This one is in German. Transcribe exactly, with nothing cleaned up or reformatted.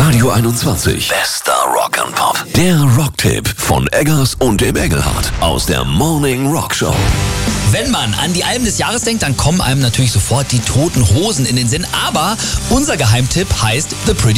Radio einundzwanzig. Bester Rock and Pop. Der Rocktipp von Eggers und dem Engelhardt aus der Morning Rock Show. Wenn man an die Alben des Jahres denkt, dann kommen einem natürlich sofort die Toten Hosen in den Sinn. Aber unser Geheimtipp heißt The Pretty